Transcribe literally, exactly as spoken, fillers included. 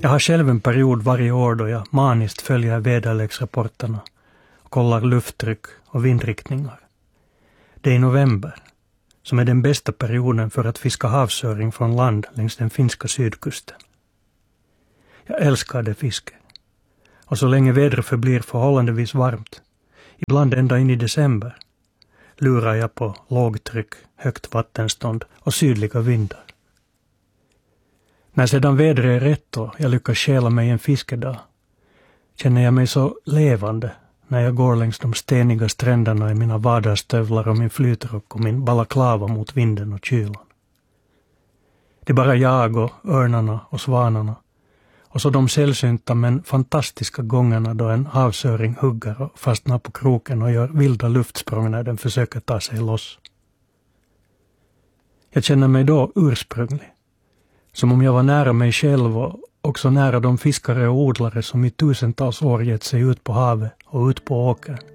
Jag har själv en period varje år då jag maniskt följer väderleksrapporterna och kollar lufttryck och vindriktningar. Det är i november, som är den bästa perioden för att fiska havsöring från land längs den finska sydkusten. Jag älskar det fiske. Och så länge vädret förblir förhållandevis varmt, ibland ända in i december, lurar jag på lågtryck, högt vattenstånd och sydliga vindar. När sedan vädret är rätt och jag lyckas stjäla mig en fiskedag, känner jag mig så levande när jag går längs de steniga stränderna i mina vardagsstövlar och min flytrock och min balaklava mot vinden och kylan. Det är bara jag och örnarna och svanarna, och så de sällsynta men fantastiska gångerna då en havsöring huggar och fastnar på kroken och gör vilda luftsprång när den försöker ta sig loss. Jag känner mig då ursprunglig, som om jag var nära mig själv och också nära de fiskare och odlare som i tusentals år gett sig ut på havet och ut på åkern.